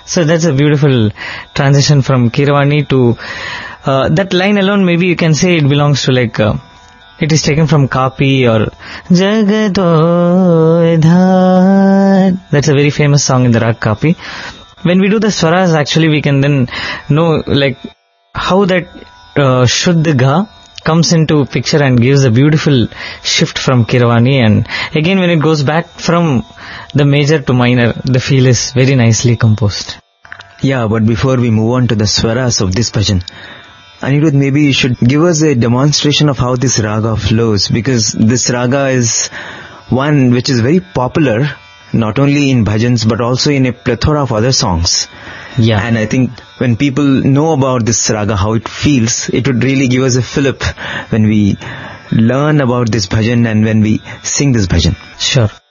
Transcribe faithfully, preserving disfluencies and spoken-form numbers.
So that's a beautiful transition from Keeravani to uh, that line alone. Maybe you can say it belongs to like uh, it is taken from Kapi or Jagato Dhar. That's a very famous song in the Rag Kapi. When we do the swaras, actually we can then know like how that uh, Shuddha Gha comes into picture and gives a beautiful shift from Keeravani, and again when it goes back from the major to minor, the feel is very nicely composed. Yeah, but before we move on to the swaras of this bhajan, Anirudh, maybe you should give us a demonstration of how this raga flows, because this raga is one which is very popular, not only in bhajans but also in a plethora of other songs. Yeah. And I think when people know about this raga, how it feels, it would really give us a fillip when we learn about this bhajan and when we sing this bhajan. Sure.